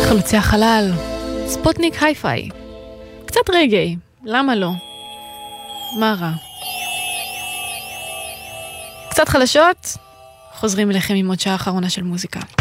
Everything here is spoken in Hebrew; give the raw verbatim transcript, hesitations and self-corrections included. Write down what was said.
חלוצי החלל, ספוטניק היי-פיי. קצת רגעי, למה לא? מה רע? קצת חדשות, חוזרים אליכם עם עוד שעה האחרונה של מוזיקה.